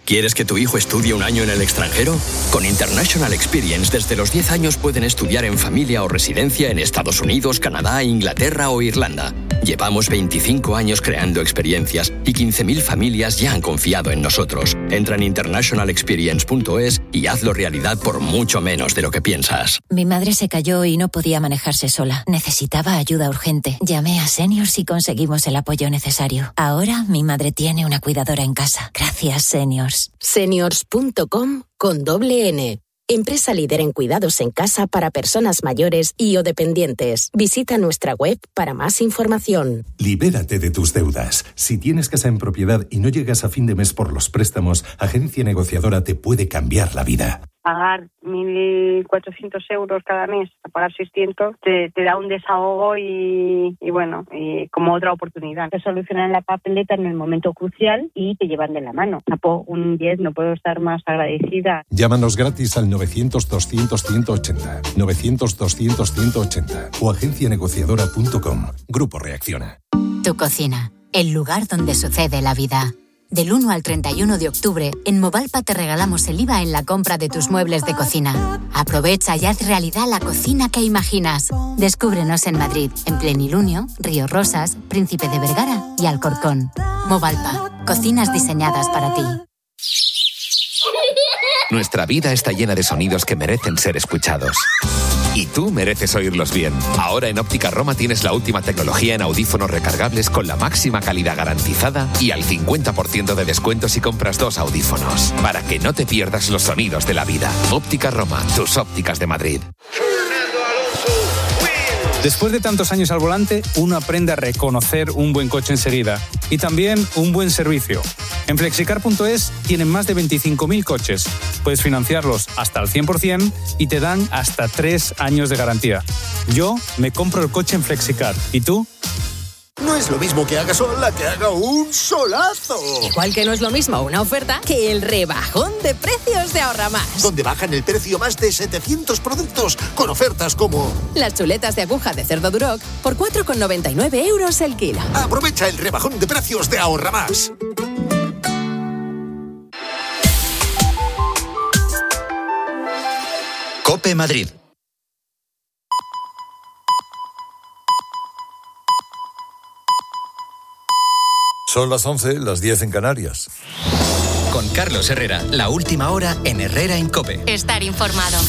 ¿Quieres que tu hijo estudie un año en el extranjero? Con International Experience, desde los 10 años pueden estudiar en familia o residencia en Estados Unidos, Canadá, Inglaterra o Irlanda. Llevamos 25 años creando experiencias y 15.000 familias ya han confiado en nosotros. Entra en internationalexperience.es y hazlo realidad por mucho menos de lo que piensas. Mi madre se cayó y no podía manejarse sola. Necesitaba ayuda urgente. Llamé a Seniors y conseguimos el apoyo necesario. Ahora mi madre tiene una cuidadora en casa. Gracias, Seniors. Seniors.com con doble N. Empresa líder en cuidados en casa para personas mayores y o dependientes. Visita nuestra web para más información. Libérate de tus deudas. Si tienes casa en propiedad y no llegas a fin de mes por los préstamos, Agencia Negociadora te puede cambiar la vida. Pagar 1.400 euros cada mes, a pagar 600, te da un desahogo y como otra oportunidad. Te solucionan la papeleta en el momento crucial y te llevan de la mano. Un 10, no puedo estar más agradecida. Llámanos gratis al 900-200-180, 900-200-180 o agencianegociadora.com. Grupo Reacciona. Tu cocina, el lugar donde sucede la vida. Del 1 al 31 de octubre, en Movalpa te regalamos el IVA en la compra de tus muebles de cocina. Aprovecha y haz realidad la cocina que imaginas. Descúbrenos en Madrid, en Plenilunio, Río Rosas, Príncipe de Vergara y Alcorcón. Movalpa, cocinas diseñadas para ti. Nuestra vida está llena de sonidos que merecen ser escuchados. Y tú mereces oírlos bien. Ahora en Óptica Roma tienes la última tecnología en audífonos recargables con la máxima calidad garantizada y al 50% de descuento si compras 2 audífonos. Para que no te pierdas los sonidos de la vida. Óptica Roma, tus ópticas de Madrid. Después de tantos años al volante, uno aprende a reconocer un buen coche enseguida y también un buen servicio. En Flexicar.es tienen más de 25.000 coches. Puedes financiarlos hasta al 100% y te dan hasta 3 años de garantía. Yo me compro el coche en Flexicar. ¿Y tú? No es lo mismo que haga sol a que haga un solazo. Igual que no es lo mismo una oferta que el rebajón de precios de Ahorra Más. Donde bajan el precio más de 700 productos con ofertas como... Las chuletas de aguja de cerdo Duroc por 4,99 € el kilo. Aprovecha el rebajón de precios de Ahorra Más. COPE Madrid. Son las 11, las 10 en Canarias. Con Carlos Herrera, la última hora en Herrera en COPE. Estar informado.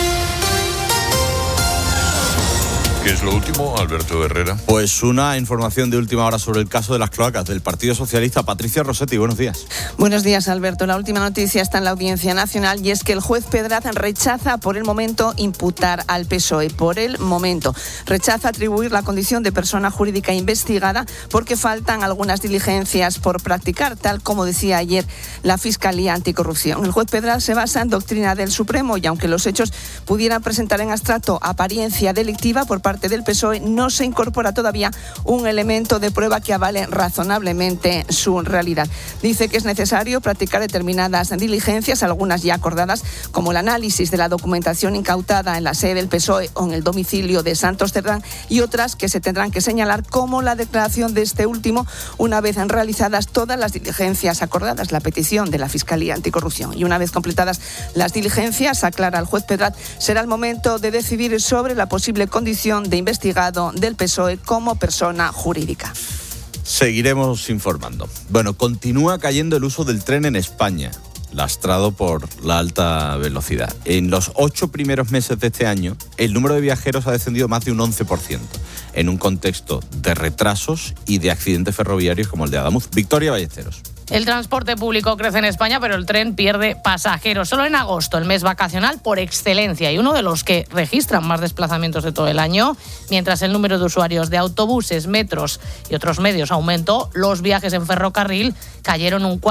¿Qué es lo último, Alberto Herrera? Pues una información de última hora sobre el caso de las cloacas del Partido Socialista. Patricia Rossetti, buenos días. Buenos días, Alberto. La última noticia está en la Audiencia Nacional y es que el juez Pedraz rechaza por el momento imputar al PSOE. Por el momento. Rechaza atribuir la condición de persona jurídica investigada porque faltan algunas diligencias por practicar, tal como decía ayer la Fiscalía Anticorrupción. El juez Pedraz se basa en doctrina del Supremo y aunque los hechos pudieran presentar en abstracto apariencia delictiva por parte del PSOE, no se incorpora todavía un elemento de prueba que avale razonablemente su realidad. Dice que es necesario practicar determinadas diligencias, algunas ya acordadas, como el análisis de la documentación incautada en la sede del PSOE o en el domicilio de Santos Cerdán, y otras que se tendrán que señalar, como la declaración de este último, una vez realizadas todas las diligencias acordadas, la petición de la Fiscalía Anticorrupción. Y una vez completadas las diligencias, aclara el juez Pedraz, será el momento de decidir sobre la posible condición de investigado del PSOE como persona jurídica. Seguiremos informando. Bueno, continúa cayendo el uso del tren en España, lastrado por la alta velocidad. En los 8 primeros meses de este año, el número de viajeros ha descendido más de un 11%, en un contexto de retrasos y de accidentes ferroviarios como el de Adamuz. Victoria Ballesteros. El transporte público crece en España, pero el tren pierde pasajeros. Solo en agosto, el mes vacacional por excelencia y uno de los que registran más desplazamientos de todo el año, mientras el número de usuarios de autobuses, metros y otros medios aumentó, los viajes en ferrocarril cayeron un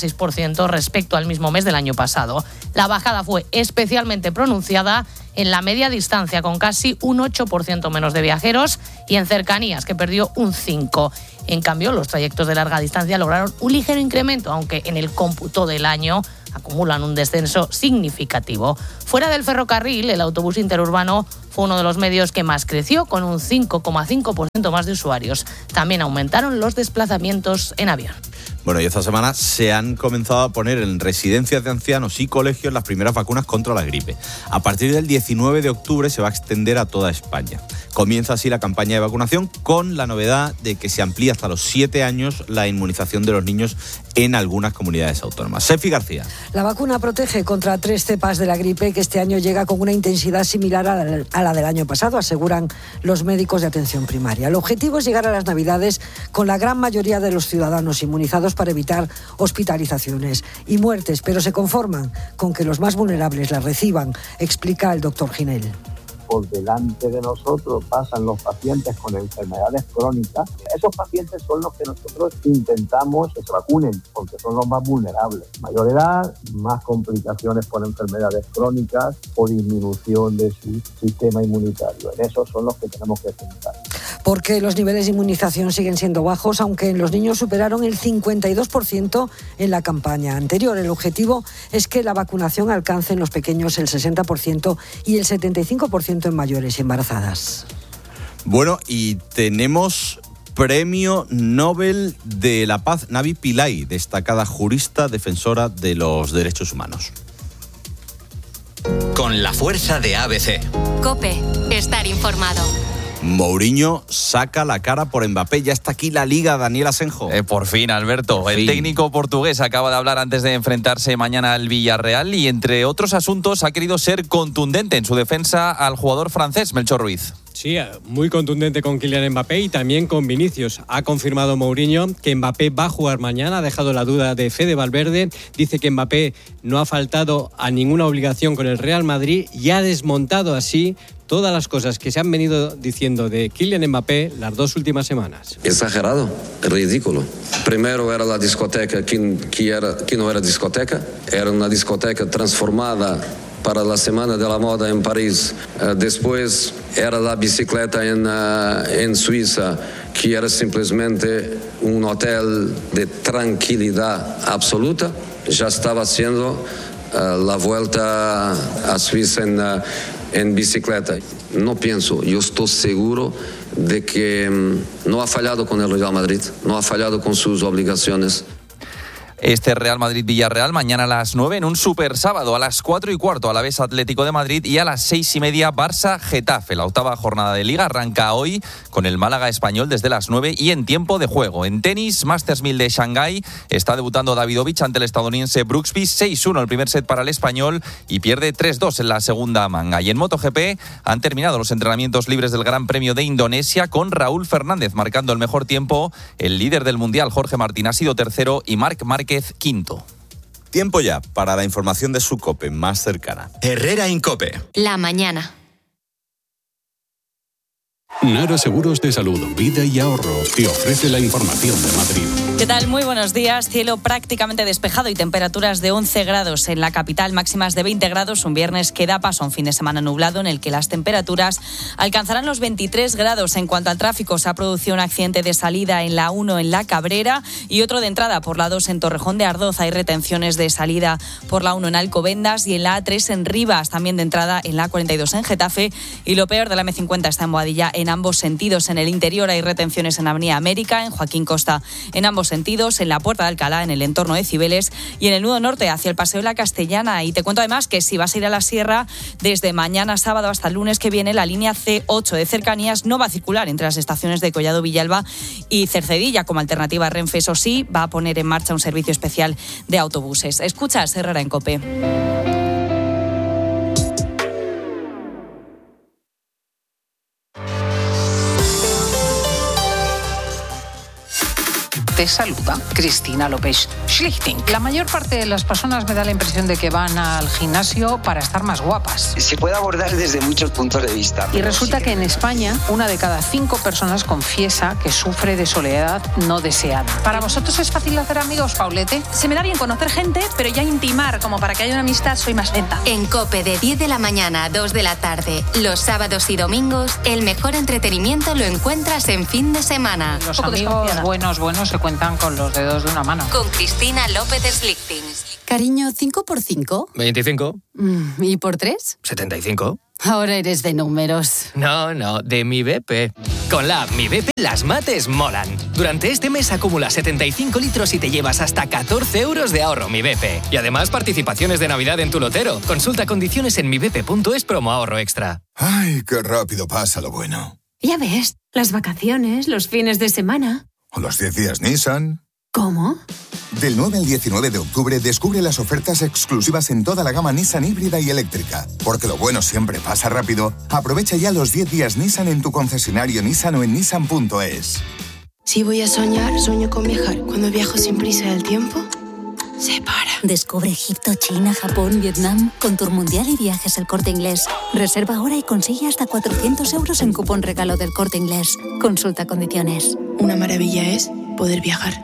4,6% respecto al mismo mes del año pasado. La bajada fue especialmente pronunciada en la media distancia, con casi un 8% menos de viajeros, y en cercanías, que perdió un 5%. En cambio, los trayectos de larga distancia lograron un ligero incremento, aunque en el cómputo del año acumulan un descenso significativo. Fuera del ferrocarril, el autobús interurbano fue uno de los medios que más creció, con un 5,5% más de usuarios. También aumentaron los desplazamientos en avión. Bueno, y esta semana se han comenzado a poner en residencias de ancianos y colegios las primeras vacunas contra la gripe. A partir del 19 de octubre se va a extender a toda España. Comienza así la campaña de vacunación con la novedad de que se amplía hasta los 7 años la inmunización de los niños en algunas comunidades autónomas. Sefi García. La vacuna protege contra 3 cepas de la gripe que este año llega con una intensidad similar a la del año pasado, aseguran los médicos de atención primaria. El objetivo es llegar a las Navidades con la gran mayoría de los ciudadanos inmunizados para evitar hospitalizaciones y muertes, pero se conforman con que los más vulnerables las reciban, explica el doctor Ginel. Por delante de nosotros pasan los pacientes con enfermedades crónicas. Esos pacientes son los que nosotros intentamos que se vacunen, porque son los más vulnerables. Mayor edad, más complicaciones por enfermedades crónicas o disminución de su sistema inmunitario. En esos son los que tenemos que centrar. Porque los niveles de inmunización siguen siendo bajos, aunque en los niños superaron el 52% en la campaña anterior. El objetivo es que la vacunación alcance en los pequeños el 60% y el 75% en mayores y embarazadas. Bueno, y tenemos Premio Nobel de la Paz Navi Pillay, destacada jurista defensora de los derechos humanos. Con la fuerza de ABC. COPE, estar informado. Mourinho saca la cara por Mbappé. Ya está aquí la Liga, Daniel Asenjo. Por fin, Alberto. El técnico portugués acaba de hablar antes de enfrentarse mañana al Villarreal y, entre otros asuntos, ha querido ser contundente en su defensa al jugador francés, Melchor Ruiz. Sí, muy contundente con Kylian Mbappé y también con Vinicius. Ha confirmado Mourinho que Mbappé va a jugar mañana, ha dejado la duda de Fede Valverde. Dice que Mbappé no ha faltado a ninguna obligación con el Real Madrid y ha desmontado así todas las cosas que se han venido diciendo de Kylian Mbappé las 2 últimas semanas. Exagerado, ridículo. Primero era la discoteca que no era discoteca, era una discoteca transformada para la Semana de la Moda en París. Después era la bicicleta en Suiza, que era simplemente un hotel de tranquilidad absoluta. Ya estaba haciendo la vuelta a Suiza en bicicleta. No pienso, yo estoy seguro de que no ha fallado con el Real Madrid, no ha fallado con sus obligaciones. Este Real Madrid-Villarreal mañana a las 9 en un super sábado, a las 4:15 Alavés Atlético de Madrid y a las 6:30 Barça-Getafe. La 8ª jornada de Liga arranca hoy con el Málaga Español desde las 9 y en tiempo de juego. En tenis, Masters 1000 de Shanghái, está debutando Davidovich ante el estadounidense Brooksby. 6-1 el primer set para el español y pierde 3-2 en la segunda manga. Y en MotoGP han terminado los entrenamientos libres del Gran Premio de Indonesia con Raúl Fernández marcando el mejor tiempo. El líder del Mundial, Jorge Martín, ha sido tercero y Marc Márquez quinto. Tiempo ya para la información de su COPE más cercana. Herrera Incope. La mañana. Nara Seguros de Salud, Vida y Ahorro te ofrece la información de Madrid. ¿Qué tal? Muy buenos días. Cielo prácticamente despejado y temperaturas de 11 grados en la capital, máximas de 20 grados. Un viernes que da paso a un fin de semana nublado en el que las temperaturas alcanzarán los 23 grados. En cuanto al tráfico, se ha producido un accidente de salida en la 1 en La Cabrera y otro de entrada por la 2 en Torrejón de Ardoz. Hay retenciones de salida por la 1 en Alcobendas y en la A3 en Rivas, también de entrada en la 42 en Getafe. Y lo peor de la M50 está en Boadilla en ambos sentidos. En el interior hay retenciones en Avenida América, en Joaquín Costa en ambos sentidos, en la Puerta de Alcalá, en el entorno de Cibeles y en el nudo norte hacia el Paseo de la Castellana. Y te cuento además que si vas a ir a la sierra, desde mañana sábado hasta el lunes que viene, la línea C8 de cercanías no va a circular entre las estaciones de Collado Villalba y Cercedilla como alternativa a Renfe. Eso sí, va a poner en marcha un servicio especial de autobuses. Escuchas Herrera en COPE. Te saluda Cristina López Schlichting. La mayor parte de las personas me da la impresión de que van al gimnasio para estar más guapas. Se puede abordar desde muchos puntos de vista. Y resulta que en España, 1 de cada 5 personas confiesa que sufre de soledad no deseada. ¿Para vosotros es fácil hacer amigos, Paulete? Se me da bien conocer gente, pero ya intimar, como para que haya una amistad, soy más lenta. En COPE de 10 de la mañana a 2 de la tarde, los sábados y domingos, el mejor entretenimiento lo encuentras en fin de semana. Los amigos buenos se cuentan con los dedos de una mano. Con Cristina López Slichting. Cariño, 5 por 5. 25. ¿Y por 3? 75. Ahora eres de números. No, de Mi BP. Con la app Mi BP las mates molan. Durante este mes acumula 75 litros y te llevas hasta 14 euros de ahorro Mi BP. Y además participaciones de Navidad en tu lotero. Consulta condiciones en mibp.es promo ahorro extra. Ay, qué rápido pasa lo bueno. Ya ves, las vacaciones, los fines de semana. O los 10 días Nissan. ¿Cómo? Del 9 al 19 de octubre descubre las ofertas exclusivas en toda la gama Nissan híbrida y eléctrica. Porque lo bueno siempre pasa rápido. Aprovecha ya los 10 días Nissan en tu concesionario Nissan o en nissan.es. Si voy a soñar, sueño con viajar. Cuando viajo sin prisa el tiempo se para. Descubre Egipto, China, Japón, Vietnam con Tour Mundial y Viajes El Corte Inglés. Reserva ahora y consigue hasta 400 euros en cupón regalo del Corte Inglés. Consulta condiciones. Una maravilla es poder viajar.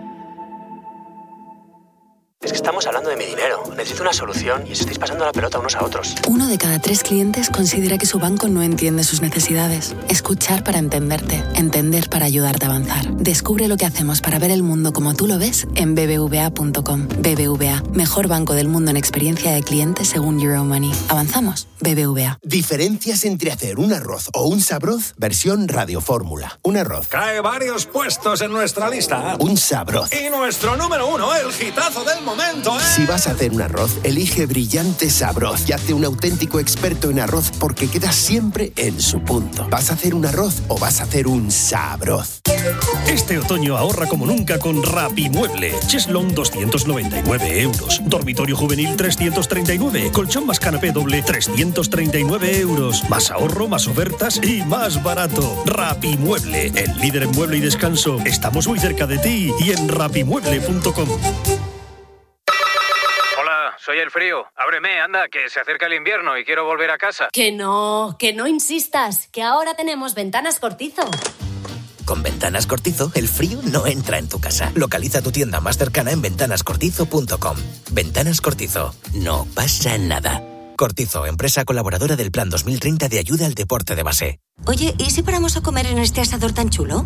Es que estamos hablando de mi dinero. Necesito una solución y os estáis pasando la pelota unos a otros. 1 de cada 3 clientes considera que su banco no entiende sus necesidades. Escuchar para entenderte. Entender para ayudarte a avanzar. Descubre lo que hacemos para ver el mundo como tú lo ves en bbva.com. BBVA, mejor banco del mundo en experiencia de cliente según Euromoney. ¿Avanzamos? BBVA. Diferencias entre hacer un arroz o un sabroz, versión radiofórmula. Un arroz. Cae varios puestos en nuestra lista. Un sabroz. Y nuestro número 1, el hitazo del momento, ¿eh? Si vas a hacer un arroz, elige Brillante Sabroz y hazte un auténtico experto en arroz porque quedas siempre en su punto. ¿Vas a hacer un arroz o vas a hacer un sabroz? Este otoño ahorra como nunca con Rapimueble. Cheslón 299 euros. Dormitorio juvenil 339. Colchón más canapé doble 339 euros. Más ahorro, más ofertas y más barato. Rapimueble, el líder en mueble y descanso. Estamos muy cerca de ti y en rapimueble.com. Soy el frío. Ábreme, anda, que se acerca el invierno y quiero volver a casa. Que no insistas, que ahora tenemos Ventanas Cortizo. Con Ventanas Cortizo, el frío no entra en tu casa. Localiza tu tienda más cercana en ventanascortizo.com. Ventanas Cortizo, no pasa nada. Cortizo, empresa colaboradora del Plan 2030 de ayuda al deporte de base. Oye, ¿y si paramos a comer en este asador tan chulo?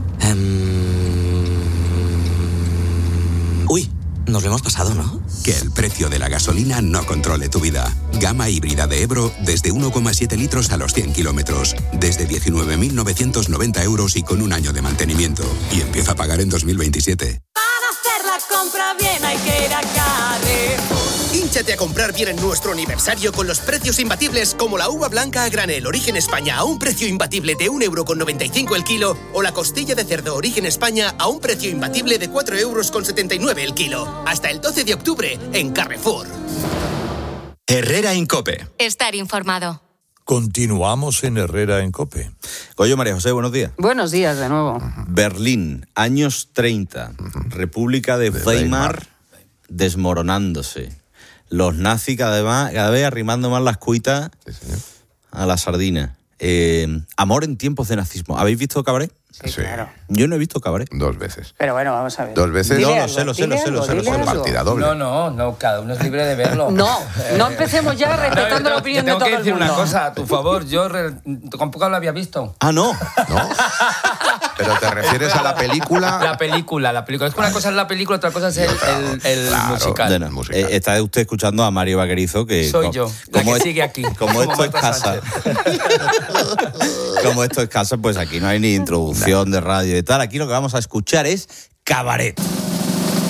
Uy, nos lo hemos pasado, ¿no? Que el precio de la gasolina no controle tu vida. Gama híbrida de Ebro desde 1,7 litros a los 100 kilómetros. Desde 19.990 euros y con un año de mantenimiento. Y empieza a pagar en 2027. Para hacer la compra bien hay que ir a Carrefour. Hínchate a comprar bien en nuestro aniversario con los precios imbatibles como la uva blanca a granel Origen España a un precio imbatible de 1,95 € el kilo o la costilla de cerdo Origen España a un precio imbatible de 4,79 € el kilo. Hasta el 12 de octubre en Carrefour. Herrera Incope. Estar informado. Continuamos en Herrera en COPE. Coyo, María José, buenos días. Buenos días de nuevo. Berlín, años 30. República de Weimar desmoronándose. Los nazis cada vez arrimando más las cuitas a la sardina. Amor en tiempos de nazismo. ¿Habéis visto Cabaret? Sí, claro. Yo no he visto Cabaret. 2 veces. Pero bueno, vamos a ver. 2 veces. No, lo sé. Por partida doble. No, cada uno es libre de verlo. No empecemos ya respetando la opinión de todo el mundo. Tengo que decir una cosa, a tu favor, yo tampoco lo había visto. Ah, no. ¿Pero te refieres a la película? La película. Es que una cosa es la película, otra cosa es el musical. Bueno, está usted escuchando a Mario Vaquerizo, que... Soy yo, la que sigue aquí. Como esto es casa... Como esto es casa, pues aquí no hay ni introducción de radio y tal. Aquí lo que vamos a escuchar es Cabaret.